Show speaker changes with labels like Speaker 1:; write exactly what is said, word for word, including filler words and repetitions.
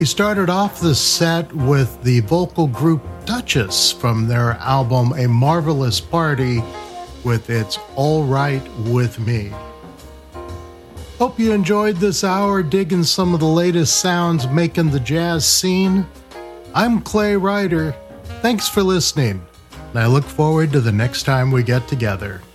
Speaker 1: We started off the set with the vocal group Duchess from their album A Marvelous Party with It's All Right With Me. Hope you enjoyed this hour digging some of the latest sounds making the jazz scene. I'm Clay Ryder. Thanks for listening, and I look forward to the next time we get together.